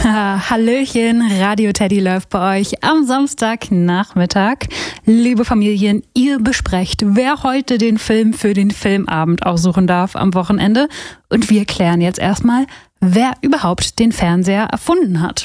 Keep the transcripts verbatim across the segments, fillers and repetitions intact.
Hallöchen, Radio Teddy läuft bei euch am Samstagnachmittag. Liebe Familien, ihr besprecht, wer heute den Film für den Filmabend aussuchen darf am Wochenende. Und wir klären jetzt erstmal, wer überhaupt den Fernseher erfunden hat.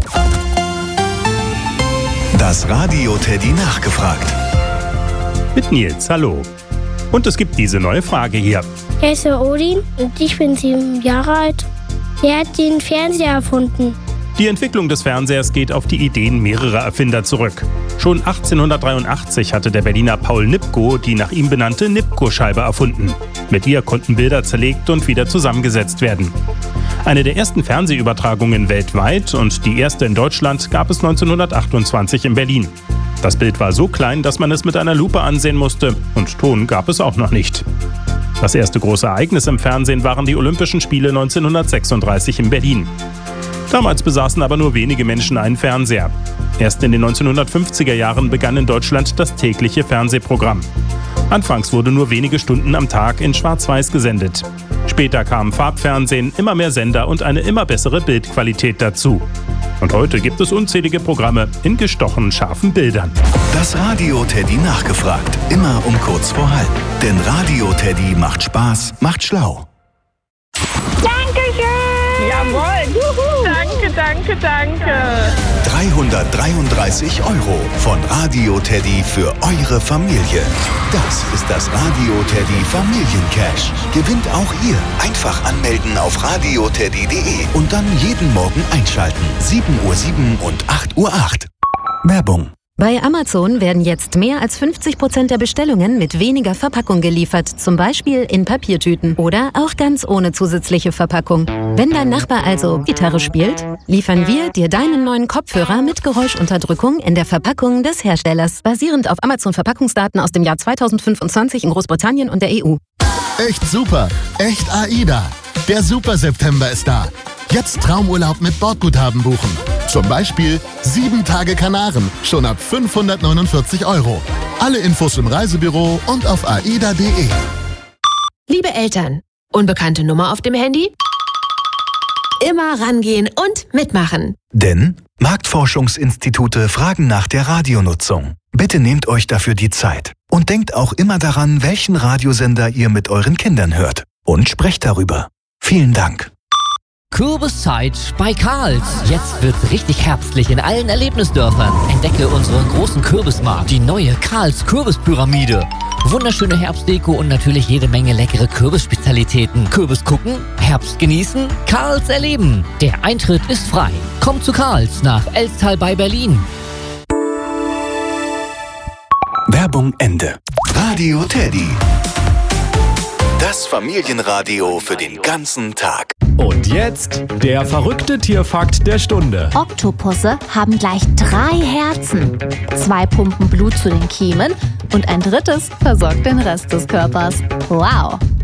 Das Radio Teddy nachgefragt. Mit Nils, hallo. Und es gibt diese neue Frage hier. Ich heiße Odin und ich bin sieben Jahre alt. Wer hat den Fernseher erfunden? Die Entwicklung des Fernsehers geht auf die Ideen mehrerer Erfinder zurück. Schon achtzehnhundertdreiundachtzig hatte der Berliner Paul Nipkow die nach ihm benannte Nipkow-Scheibe erfunden. Mit ihr konnten Bilder zerlegt und wieder zusammengesetzt werden. Eine der ersten Fernsehübertragungen weltweit und die erste in Deutschland gab es neunzehnhundertachtundzwanzig in Berlin. Das Bild war so klein, dass man es mit einer Lupe ansehen musste, und Ton gab es auch noch nicht. Das erste große Ereignis im Fernsehen waren die Olympischen Spiele neunzehnhundertsechsunddreißig in Berlin. Damals besaßen aber nur wenige Menschen einen Fernseher. Erst in den neunzehnhundertfünfziger Jahren begann in Deutschland das tägliche Fernsehprogramm. Anfangs wurde nur wenige Stunden am Tag in Schwarz-Weiß gesendet. Später kamen Farbfernsehen, immer mehr Sender und eine immer bessere Bildqualität dazu. Und heute gibt es unzählige Programme in gestochen scharfen Bildern. Das Radio Teddy nachgefragt. Immer um kurz vor halb. Denn Radio Teddy macht Spaß, macht schlau. Dankeschön! Jawohl! Juhu. Danke, danke, danke! dreihundertdreiunddreißig Euro von Radio Teddy für eure Familie. Das ist das Radio Teddy Familiencash. Gewinnt auch ihr. Einfach anmelden auf radio teddy punkt de und dann jeden Morgen einschalten. sieben Uhr sieben und acht Uhr acht. Werbung. Bei Amazon werden jetzt mehr als fünfzig Prozent der Bestellungen mit weniger Verpackung geliefert, zum Beispiel in Papiertüten oder auch ganz ohne zusätzliche Verpackung. Wenn dein Nachbar also Gitarre spielt, liefern wir dir deinen neuen Kopfhörer mit Geräuschunterdrückung in der Verpackung des Herstellers, basierend auf Amazon-Verpackungsdaten aus dem Jahr zweitausendfünfundzwanzig in Großbritannien und der E U. Echt super, echt AIDA. Der Super September ist da. Jetzt Traumurlaub mit Bordguthaben buchen. Zum Beispiel sieben Tage Kanaren, schon ab fünfhundertneunundvierzig Euro. Alle Infos im Reisebüro und auf aida punkt de. Liebe Eltern, unbekannte Nummer auf dem Handy? Immer rangehen und mitmachen. Denn Marktforschungsinstitute fragen nach der Radionutzung. Bitte nehmt euch dafür die Zeit. Und denkt auch immer daran, welchen Radiosender ihr mit euren Kindern hört. Und sprecht darüber. Vielen Dank. Kürbiszeit bei Karls. Jetzt wird's richtig herbstlich in allen Erlebnisdörfern. Entdecke unseren großen Kürbismarkt, die neue Karls Kürbispyramide. Wunderschöne Herbstdeko und natürlich jede Menge leckere Kürbisspezialitäten. Kürbis gucken, Herbst genießen, Karls erleben. Der Eintritt ist frei. Kommt zu Karls nach Elstal bei Berlin. Werbung Ende. Radio Teddy. Das Familienradio für den ganzen Tag. Und jetzt der verrückte Tierfakt der Stunde. Oktopusse haben gleich drei Herzen. Zwei pumpen Blut zu den Kiemen und ein drittes versorgt den Rest des Körpers. Wow!